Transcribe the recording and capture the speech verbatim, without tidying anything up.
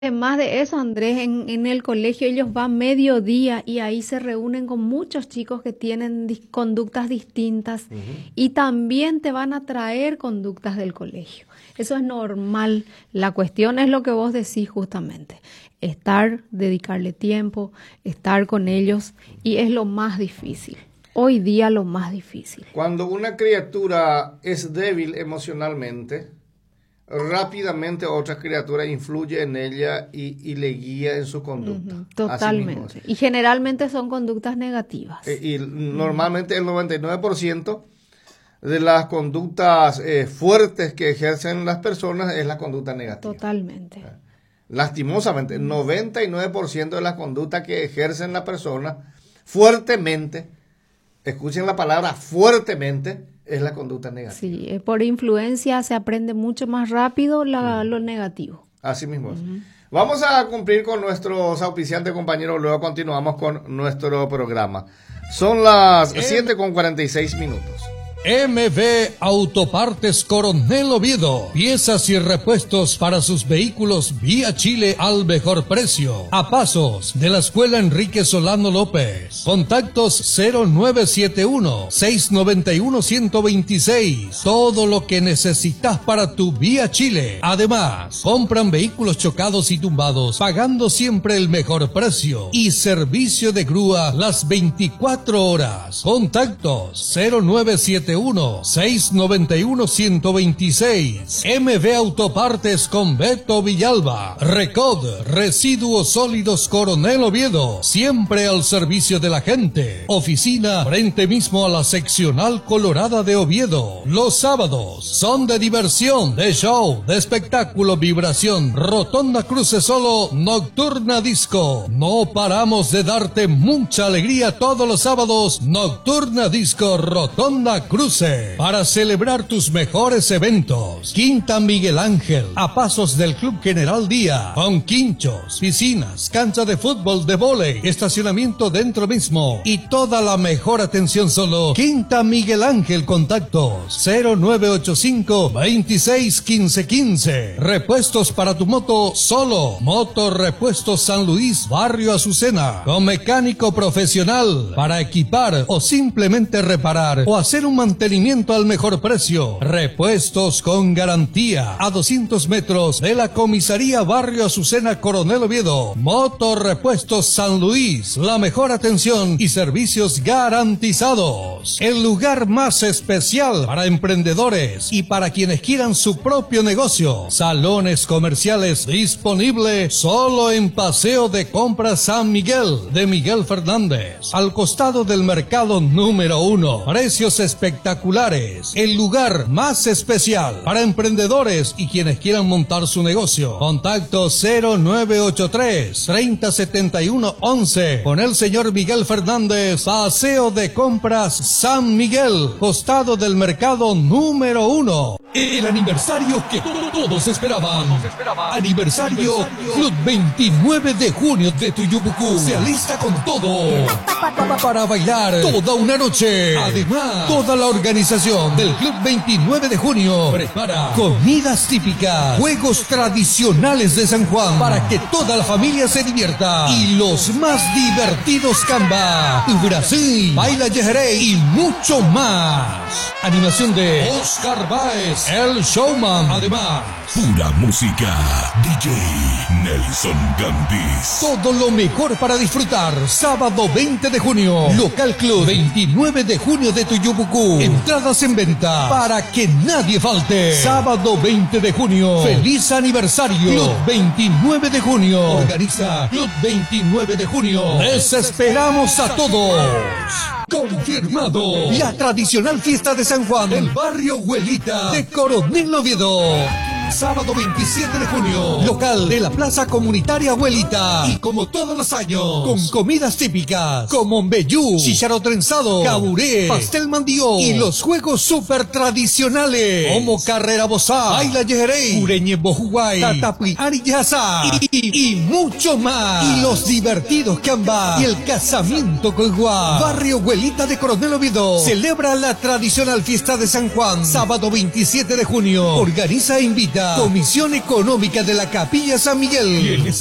Además de eso, Andrés, en, en el colegio ellos van mediodía y ahí se reúnen con muchos chicos que tienen dis- conductas distintas Ujú. y también te van a traer conductas del colegio. Eso es normal. La cuestión es lo que vos decís justamente, estar, dedicarle tiempo, estar con ellos y es lo más difícil. Hoy día lo más difícil. Cuando una criatura es débil emocionalmente, rápidamente otra criatura influye en ella y, y le guía en su conducta. Ujú, Así mismo totalmente. es. Y generalmente son conductas negativas. Eh, y normalmente el noventa y nueve por ciento de las conductas eh, fuertes que ejercen las personas es la conducta negativa. Totalmente. Lastimosamente, el noventa y nueve por ciento de las conductas que ejercen las personas fuertemente, escuchen la palabra fuertemente, es la conducta negativa. Sí, eh, por influencia se aprende mucho más rápido la- lo negativo. Así mismo es. Vamos a cumplir con nuestros auspiciantes, compañeros, luego continuamos con nuestro programa. Son las siete con cuarenta y seis minutos. M V Autopartes Coronel Oviedo. Piezas y repuestos para sus vehículos vía Chile al mejor precio. A pasos de la Escuela Enrique Solano López. Contactos cero nueve siete uno, seis nueve uno, uno dos seis. Todo lo que necesitas para tu vía Chile. Además, compran vehículos chocados y tumbados, pagando siempre el mejor precio. Y servicio de grúa las veinticuatro horas. Contactos cero nueve siete uno, seis nueve uno, uno dos seis. M V Autopartes con Beto Villalba. Recod, Residuos Sólidos Coronel Oviedo. Siempre al servicio de la gente. Oficina frente mismo a la seccional colorada de Oviedo. Los sábados son de diversión, de show, de espectáculo, vibración. Rotonda Cruce Solo, Nocturna Disco. No paramos de darte mucha alegría todos los sábados. Nocturna Disco, Rotonda Cruce. Para celebrar tus mejores eventos. Quinta Miguel Ángel, a pasos del Club General Día, con quinchos, piscinas, cancha de fútbol, de vóley, estacionamiento dentro mismo y toda la mejor atención solo. Quinta Miguel Ángel, contactos cero nueve ocho cinco, veintiséis, quince, quince. Repuestos para tu moto solo. Moto Repuestos San Luis, Barrio Azucena, con mecánico profesional para equipar o simplemente reparar o hacer un mantenimiento al mejor precio. Repuestos con garantía a doscientos metros de la comisaría Barrio Azucena Coronel Oviedo. Motor Repuestos San Luis, la mejor atención y servicios garantizados. El lugar más especial para emprendedores y para quienes quieran su propio negocio. Salones comerciales disponible solo en Paseo de Compras San Miguel de Miguel Fernández, al costado del mercado número uno. Precios espectaculares. El lugar más especial para emprendedores y quienes quieran montar su negocio. Contacto cero nueve ocho tres, treinta setenta y uno once con el señor Miguel Fernández. Paseo de Compras San Miguel, costado del mercado número uno. El aniversario que to- todos esperaban. Aniversario Club veintinueve de junio de Tuyubucú. Se alista con todo para bailar toda una noche. Además, toda la organización del Club veintinueve de junio prepara comidas típicas, juegos tradicionales de San Juan para que toda la familia se divierta. Y los más divertidos camba, Brasil, Baila Yejerey y mucho más. Animación de Oscar Baez, el showman. Además, Pura música. D J Nelson Gambis. todo lo mejor para disfrutar. Sábado veinte de junio. Local Club veintinueve de junio de Tuyubucú. Entradas en venta para que nadie falte. Sábado veinte de junio. Feliz aniversario. Club veintinueve de junio. Organiza Club veintinueve de junio. Les esperamos a todos. Confirmado. La tradicional fiesta de San Juan del barrio Huelita de Coronel Oviedo. Sábado veintisiete de junio, local de la Plaza Comunitaria Abuelita. Y como todos los años, con comidas típicas como mbeyú, chícharo trenzado, caburé, pastel mandió y los juegos super tradicionales como carrera bozá, baila yejerey, ureñe bojuguay, tatapi ari yasa y, y, y mucho más. Y los divertidos camba y el casamiento coiguá. Barrio Abuelita de Coronel Oviedo celebra la tradicional fiesta de San Juan. Sábado veintisiete de junio, organiza e invita presenta Comisión Económica de la Capilla San Miguel.